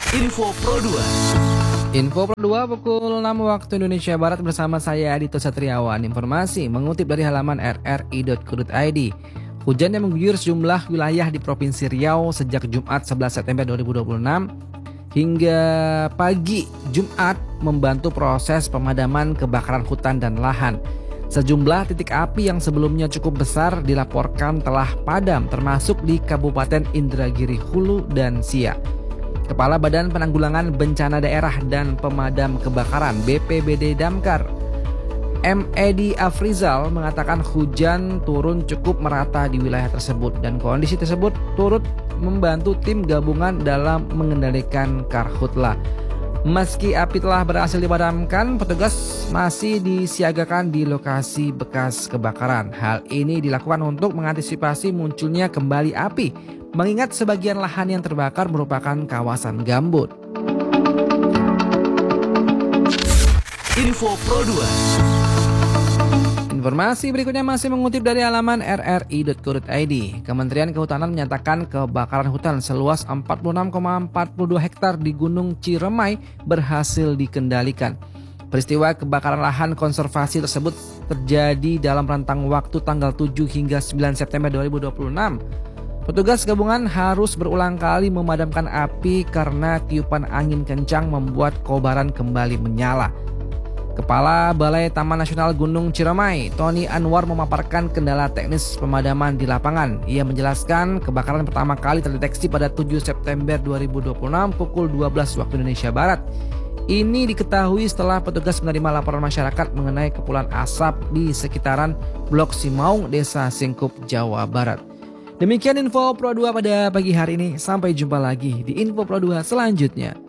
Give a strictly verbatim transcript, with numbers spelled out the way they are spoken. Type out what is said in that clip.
Info Pro dua. Info Pro dua pukul enam waktu Indonesia Barat bersama saya Adito Satriawan. Informasi mengutip dari halaman r r i dot co dot i d. Hujan yang mengguyur sejumlah wilayah di Provinsi Riau sejak Jumat sebelas September dua ribu dua puluh enam hingga pagi Jumat membantu proses pemadaman kebakaran hutan dan lahan. Sejumlah titik api yang sebelumnya cukup besar dilaporkan telah padam termasuk di Kabupaten Indragiri Hulu dan Siak. Kepala Badan Penanggulangan Bencana Daerah dan Pemadam Kebakaran B P B D Damkar M. Edi Afrizal mengatakan hujan turun cukup merata di wilayah tersebut dan kondisi tersebut turut membantu tim gabungan dalam mengendalikan karhutla. Meski api telah berhasil dipadamkan, petugas masih disiagakan di lokasi bekas kebakaran. Hal ini dilakukan untuk mengantisipasi munculnya kembali api, mengingat sebagian lahan yang terbakar merupakan kawasan gambut. Info Pro dua. Informasi berikutnya masih mengutip dari halaman r r i dot co dot i d. Kementerian Kehutanan menyatakan kebakaran hutan seluas empat puluh enam koma empat puluh dua hektar di Gunung Ciremai berhasil dikendalikan. Peristiwa kebakaran lahan konservasi tersebut terjadi dalam rentang waktu tanggal tujuh hingga sembilan September dua ribu dua puluh enam. Petugas gabungan harus berulang kali memadamkan api karena tiupan angin kencang membuat kobaran kembali menyala. Kepala Balai Taman Nasional Gunung Ciremai, Tony Anwar memaparkan kendala teknis pemadaman di lapangan. Ia menjelaskan kebakaran pertama kali terdeteksi pada tujuh September dua ribu dua puluh enam pukul dua belas waktu Indonesia Barat. Ini diketahui setelah petugas menerima laporan masyarakat mengenai kepulan asap di sekitaran Blok Simaung, Desa Singkup, Jawa Barat. Demikian Info Pro dua pada pagi hari ini. Sampai jumpa lagi di Info Pro dua selanjutnya.